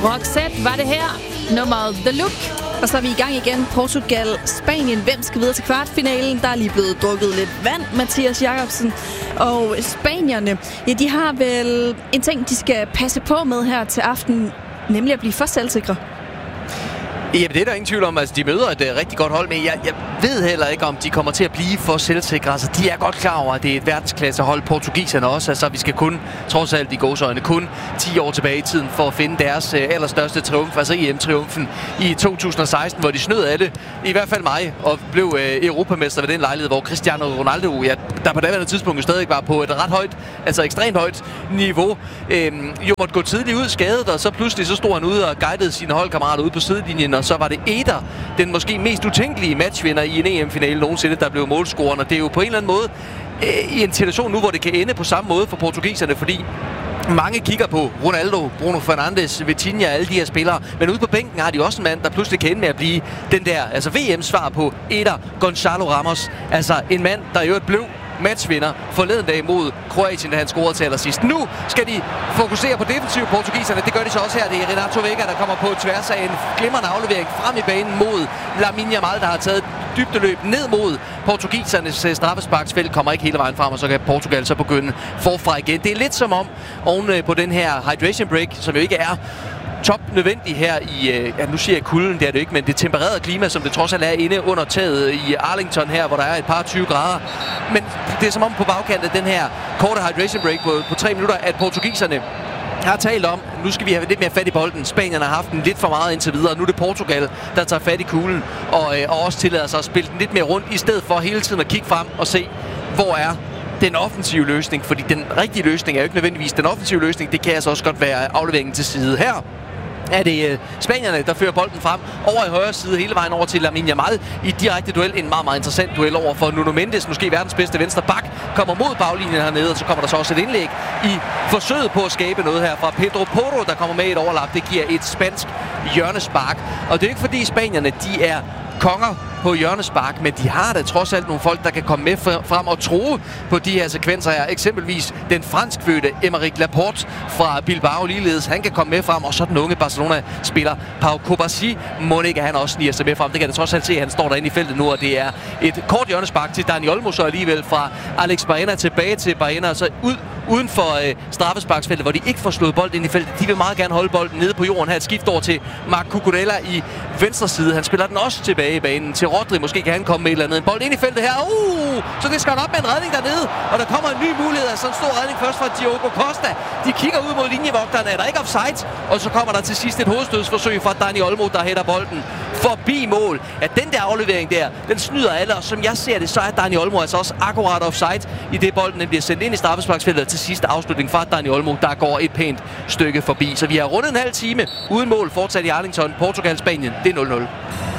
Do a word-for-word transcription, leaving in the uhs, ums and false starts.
Roxette var det her. Nummeret The Look. Og så er vi i gang igen. Portugal, Spanien. Hvem skal videre til kvartfinalen? Der er lige blevet drukket lidt vand, Mathias Jacobsen. Og spanierne, ja, de har vel en ting, de skal passe på med her til aften, nemlig at blive for selvsikre. Jamen, det er der ingen tvivl om. Altså, de møder et uh, rigtig godt hold, men jeg, jeg ved heller ikke, om de kommer til at blive for selvsikre. Altså, de er godt klar over, at det er et verdensklassehold. Portugiserne også. Altså, vi skal kun, trods alt i gåseøjne, kun ti år tilbage i tiden for at finde deres uh, allerstørste triumf, altså E M-triumfen i to tusind og seksten, hvor de snød af det, i hvert fald mig, og blev uh, europamester ved den lejlighed, hvor Cristiano Ronaldo, ja, der på daværende tidspunkt jo stadig var på et ret højt, altså ekstremt højt niveau, øhm, jo måtte gå tidligt ud skadet, og så pludselig så stod han ude og guidede sine holdkammerater ude på sidelinjen, og så var det Eder, den måske mest utænkelige matchvinder i en E M-finale nogensinde, der blev målscoren, og det er jo på en eller anden måde øh, i en situation nu, hvor det kan ende på samme måde for portugiserne, fordi mange kigger på Ronaldo, Bruno Fernandes, Vitinha, alle de her spillere, men ude på bænken har de også en mand, der pludselig kan ende med at blive den der, altså V M-svar på Eder, Gonzalo Ramos, altså en mand, der i øvrigt blev matchvinder forleden dag mod Kroatien, da han scorede til allersidst. Nu skal de fokusere på defensiv portugiserne. Det gør de så også her. Det er Renato Vega, der kommer på tværs af en glimrende aflevering frem i banen mod Lamine Yamal, der har taget dybdeløb ned mod portugisernes straffesparksfelt. Kommer ikke hele vejen frem, og så kan Portugal så begynde forfra igen. Det er lidt som om oven på den her hydration break, som jo ikke er top nødvendig her i, ja, nu siger jeg kulden, det er det ikke, men det tempererede klima, som det trods alt er inde under taget i Arlington her, hvor der er et par tyve grader. Men det er som om på bagkanten af den her korte hydration break på, på tre minutter, at portugiserne har talt om, nu skal vi have lidt mere fat i bolden. Spanierne har haft den lidt for meget indtil videre. Nu er det Portugal, der tager fat i kuglen og, øh, og også tillader sig at spille den lidt mere rundt, i stedet for hele tiden at kigge frem og se, hvor er den offensive løsning. Fordi den rigtige løsning er jo ikke nødvendigvis den offensive løsning. Det kan altså også godt være afleveringen til side her. Er det øh, spanierne, der fører bolden frem over i højre side hele vejen over til Lamine Yamal i direkte duel. En meget, meget interessant duel over for Nuno Mendes, måske verdens bedste venstre bak, kommer mod baglinjen hernede, og så kommer der så også et indlæg i forsøget på at skabe noget her fra Pedro Porro, der kommer med et overlap. Det giver et spansk hjørnespark. Og det er ikke fordi spanierne, de er konger på hjørnespark, men de har da trods alt nogle folk, der kan komme med frem og tro på de her sekvenser her. Eksempelvis den franskfødte Aymeric Laporte fra Bilbao ligeledes. Han kan komme med frem, og så den unge Barcelona-spiller Pau Kubasi. Monika, han også sniger sig med frem. Det kan det trods alt se, han står derinde i feltet nu, og det er et kort hjørnespark til Dani Olmo, så alligevel fra Alex Baena tilbage til Baena, og så ud uden for øh, straffesparksfeltet, hvor de ikke får slået bolden ind i feltet. De vil meget gerne holde bolden nede på jorden her. Et skift over til Marc Cucurella i venstre side. Han spiller den også tilbage i banen til Rodri. Måske kan han komme med et eller andet. En bold ind i feltet her. Uh! Så det skal op med en redning dernede. Og der kommer en ny mulighed. Altså en stor redning først fra Diogo Costa. De kigger ud mod linjevogteren. Er der ikke offside? Og så kommer der til sidst et hovedstødsforsøg fra Dani Olmo, der hætter bolden forbi mål. At den der aflevering der, den snyder alle. Og som jeg ser det, så er Dani Olmo altså også akkurat offside, i det bolden den bliver sendt ind i straffesparksfeltet til sidste afslutning fra Dani Olmo, der går et pænt stykke forbi. Så vi har rundet en halv time uden mål, fortsat i Arlington. Portugal-Spanien, det er nul nul.